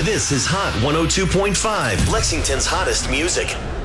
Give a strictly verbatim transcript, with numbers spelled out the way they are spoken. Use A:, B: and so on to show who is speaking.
A: This is Hot one oh two point five, Lexington's hottest music.